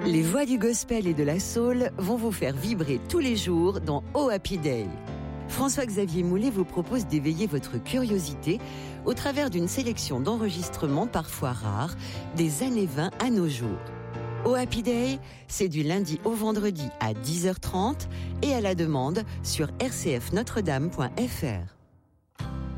Les voix du gospel et de la soul vont vous faire vibrer tous les jours dans Oh Happy Day. François-Xavier Moulet vous propose d'éveiller votre curiosité au travers d'une sélection d'enregistrements parfois rares des années 20 à nos jours. Oh Happy Day, c'est du lundi au vendredi à 10h30 et à la demande sur rcfnotredame.fr.